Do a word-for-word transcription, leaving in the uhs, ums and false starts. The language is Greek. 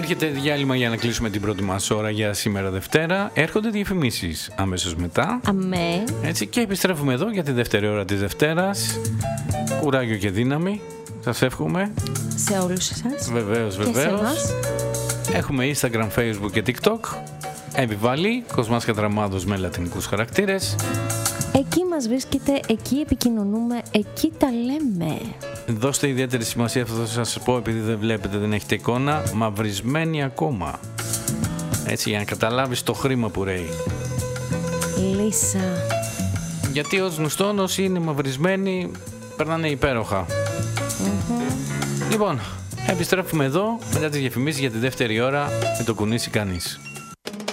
Έρχεται διάλειμμα για να κλείσουμε την πρώτη μας ώρα για σήμερα Δευτέρα. Έρχονται διαφημίσεις αμέσως μετά. Αμέ. Έτσι, και επιστρέφουμε εδώ για τη δεύτερη ώρα της Δευτέρας. Κουράγιο και δύναμη. Σας εύχομαι. Σε όλους εσάς. Βεβαίως, βεβαίως. Έχουμε Instagram, Facebook και TikTok. Επιβάλλει Κοσμάς Κατραμάδος με λατινικούς χαρακτήρες. Εκεί μας βρίσκεται, εκεί επικοινωνούμε, εκεί τα λέμε. Δώστε ιδιαίτερη σημασία, αυτό θα σας πω, επειδή δεν βλέπετε, δεν έχετε εικόνα, μαυρισμένη ακόμα. Έτσι, για να καταλάβεις το χρήμα που ρέει. Λύσα. Γιατί ως γνωστόν όσοι είναι μαυρισμένοι περνάνε υπέροχα. Mm-hmm. Λοιπόν, επιστρέφουμε εδώ μετά τις διαφημίσεις για τη δεύτερη ώρα. Μην το κουνήσει κανείς.